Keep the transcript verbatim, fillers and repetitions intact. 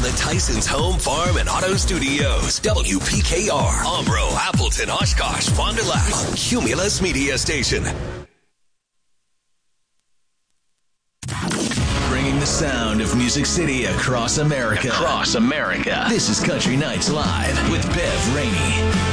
the Tyson's Home, Farm, and Auto Studios. W P K R, Umbro, Appleton, Oshkosh, Fond du Lac, a Cumulus Media Station. Bringing the sound of Music City across America. Across America. This is Country Nights Live with Bev Rainey.